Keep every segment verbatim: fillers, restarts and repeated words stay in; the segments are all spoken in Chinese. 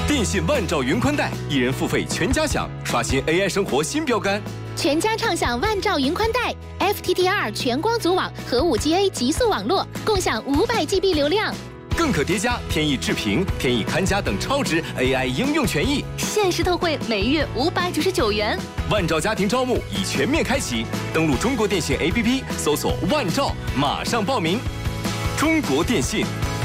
电信万兆云宽带，一人付费全家享，刷新 A I 生活新标杆。 全家畅享万兆云宽带 ，F T T R 全光组网和 五 G A 极速网络，共享五百 G B 流量。 更可叠加天翼智屏、天翼看家等超值 A I 应用权益， 限时特惠，每月五百九十九元。 万兆家庭招募已全面开启，登录中国电信 A P P 搜索万兆，马上报名。中国电信。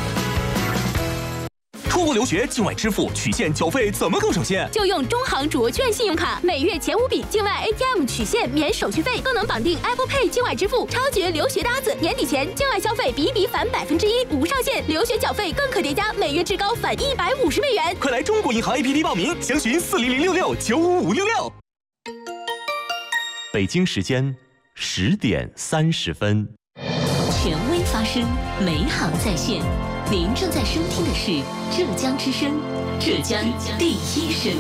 出国留学境外支付取现缴费怎么更省线？ 就用中行卓券信用卡，每月前五笔境外 A T M 取现免手续费，更能绑定 Apple Pay 境外支付，超绝留学搭子！年底前境外消费比一比返百分之一，无上限；留学缴费更可叠加，每月至高返一百五十美元。 快来中国银行 A P P 报名，详询四零零六六九五五六六。 北京时间十点三十分， 权威发声，美好在线。您正在收听的是浙江之声，浙江第一声。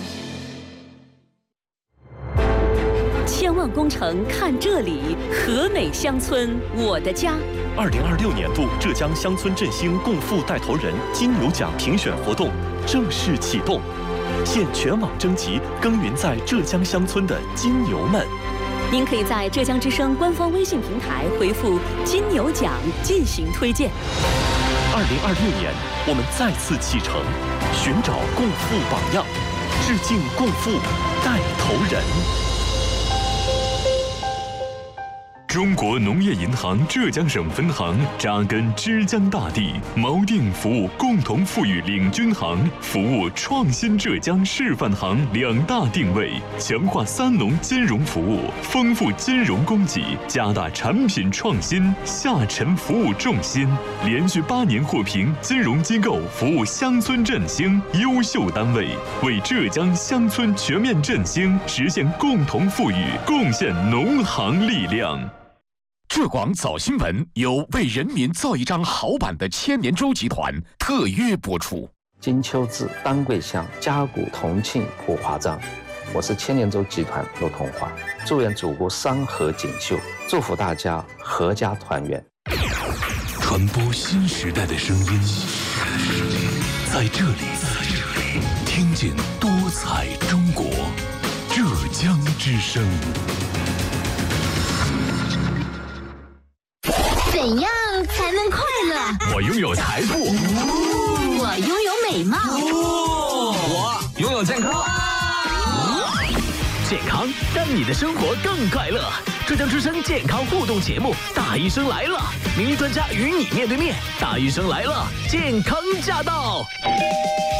千万工程看这里，和美乡村我的家。 二零二六年度浙江乡村振兴共富带头人金牛奖评选活动正式启动，现全网征集耕耘在浙江乡村的金牛们。 您可以在浙江之声官方微信平台回复“金牛奖”进行推荐。 二零二六年，我们再次启程，寻找共富榜样，致敬共富带头人。 中国农业银行浙江省分行扎根之江大地，锚定服务共同富裕领军行、服务创新浙江示范行两大定位，强化三农金融服务，丰富金融供给，加大产品创新，下沉服务重心，连续八年获评金融机构服务乡村振兴优秀单位，为浙江乡村全面振兴实现共同富裕贡献农行力量。 浙广早新闻由为人民造一张好版的千年舟集团特约播出。 金秋至，丹桂乡，嘉谷同庆普华章。我是千年舟集团陆同华，祝愿祖国山河锦绣，祝福大家阖家团圆。 传播新时代的声音，在这里，听见多彩中国，浙江之声。 怎样才能快乐？ 我拥有财富， 我拥有美貌， 我拥有健康。 健康让你的生活更快乐。浙江之声健康互动节目《大医生来了》，名医专家与你面对面。大医生来了，健康驾到。